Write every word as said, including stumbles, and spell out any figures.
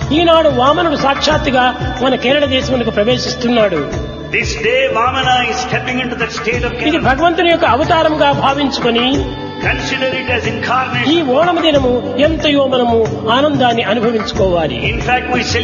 ఈనాడు వామనుడు సాక్షాత్తుగా మన కేరళ దేశమునకు ప్రవేశిస్తున్నాడు. This day Vamana is stepping into that state of ఇది Kerala. భగవంతుని యొక్క అవతారముగా భావించుకొని Consider it as ఈ incarnation. ఓణము దినము ఎంతయో మనము ఆనందాన్ని అనుభవించుకోవాలి. In fact, we celebrate